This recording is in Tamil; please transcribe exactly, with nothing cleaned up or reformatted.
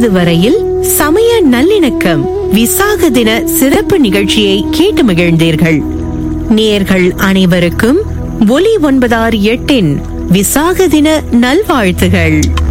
இதுவரையில் சமய நல்லிணக்கம் விசாக தின சிறப்பு நிகழ்ச்சியை கேட்டு மகிழ்ந்தீர்கள். நேயர்கள் அனைவருக்கும் ஒலி ஒன்பதாறு எட்டின் விசாக தின நல்வாழ்த்துகள்.